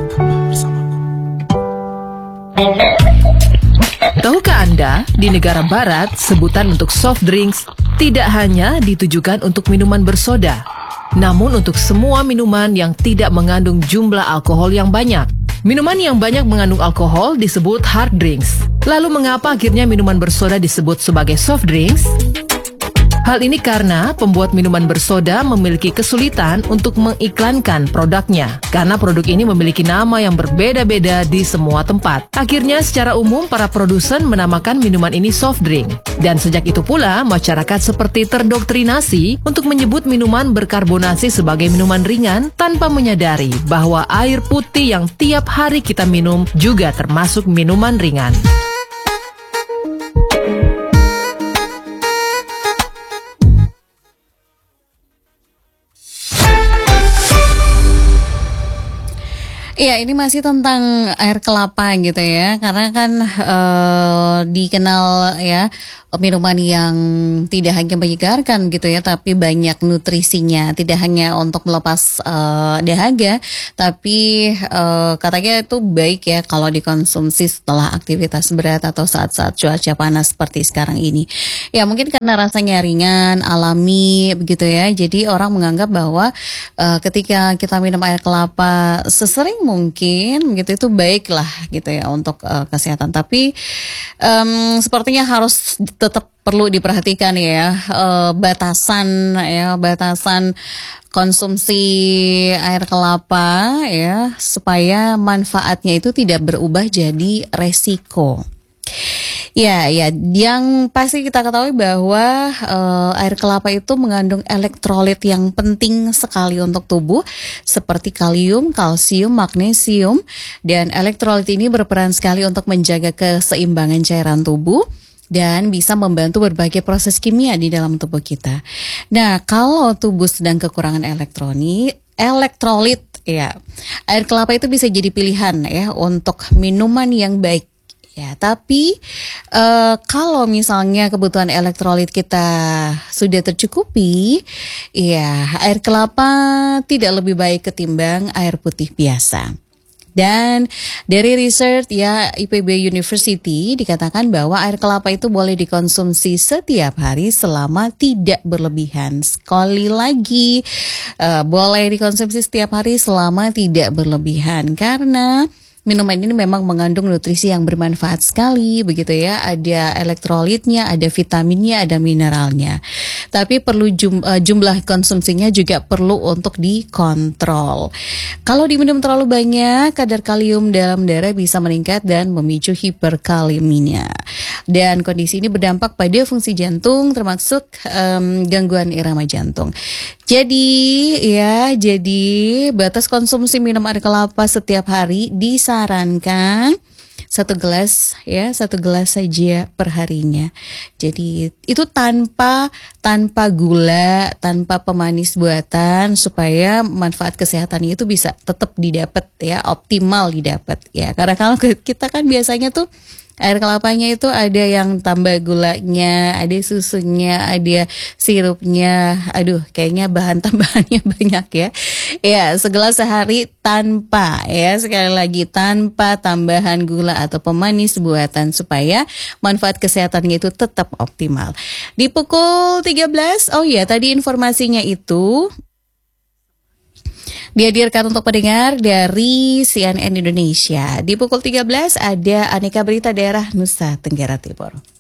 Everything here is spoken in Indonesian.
Tetaplah bersamaku. Tahukah Anda, di negara barat, sebutan untuk soft drinks tidak hanya ditujukan untuk minuman bersoda, namun untuk semua minuman yang tidak mengandung jumlah alkohol yang banyak. Minuman yang banyak mengandung alkohol disebut hard drinks. Lalu mengapa akhirnya minuman bersoda disebut sebagai soft drinks? Hal ini karena pembuat minuman bersoda memiliki kesulitan untuk mengiklankan produknya, karena produk ini memiliki nama yang berbeda-beda di semua tempat. Akhirnya secara umum para produsen menamakan minuman ini soft drink. Dan sejak itu pula masyarakat seperti terdoktrinasi untuk menyebut minuman berkarbonasi sebagai minuman ringan tanpa menyadari bahwa air putih yang tiap hari kita minum juga termasuk minuman ringan. Iya, ini masih tentang air kelapa gitu ya, karena kan dikenal ya minuman yang tidak hanya menyegarkan gitu ya, tapi banyak nutrisinya, tidak hanya untuk melepas dahaga, tapi katanya itu baik ya kalau dikonsumsi setelah aktivitas berat atau saat-saat cuaca panas seperti sekarang ini. Ya mungkin karena rasanya ringan, alami begitu ya, jadi orang menganggap bahwa ketika kita minum air kelapa sesering mungkin gitu itu baik lah gitu ya untuk kesehatan, tapi sepertinya harus tetap perlu diperhatikan ya batasan konsumsi air kelapa ya, supaya manfaatnya itu tidak berubah jadi resiko. Ya, yang pasti kita ketahui bahwa air kelapa itu mengandung elektrolit yang penting sekali untuk tubuh, seperti kalium, kalsium, magnesium, dan elektrolit ini berperan sekali untuk menjaga keseimbangan cairan tubuh dan bisa membantu berbagai proses kimia di dalam tubuh kita. Nah, kalau tubuh sedang kekurangan elektrolit, ya, air kelapa itu bisa jadi pilihan ya untuk minuman yang baik. Ya, tapi kalau misalnya kebutuhan elektrolit kita sudah tercukupi, ya air kelapa tidak lebih baik ketimbang air putih biasa. Dan dari research ya IPB University dikatakan bahwa air kelapa itu boleh dikonsumsi setiap hari selama tidak berlebihan. Sekali lagi, boleh dikonsumsi setiap hari selama tidak berlebihan, karena minuman ini memang mengandung nutrisi yang bermanfaat sekali, begitu ya. Ada elektrolitnya, ada vitaminnya, ada mineralnya. Tapi perlu jumlah konsumsinya juga perlu untuk dikontrol. Kalau diminum terlalu banyak, kadar kalium dalam darah bisa meningkat dan memicu hiperkalemia. Dan kondisi ini berdampak pada fungsi jantung, termasuk gangguan irama jantung. Jadi batas konsumsi minum air kelapa setiap hari disarankan satu gelas saja perharinya. Jadi itu tanpa gula, tanpa pemanis buatan, supaya manfaat kesehatannya itu bisa tetap didapat ya, optimal didapat ya. Karena kalau kita kan biasanya tuh air kelapanya itu ada yang tambah gulanya, ada susunya, ada sirupnya. Aduh, kayaknya bahan tambahannya banyak ya. Ya, segelas sehari sekali lagi tanpa tambahan gula atau pemanis buatan, supaya manfaat kesehatannya itu tetap optimal. Di pukul 13, tadi informasinya itu dihadirkan untuk pendengar dari CNN Indonesia. Di pukul 13 ada Aneka Berita Daerah Nusa Tenggara Timur.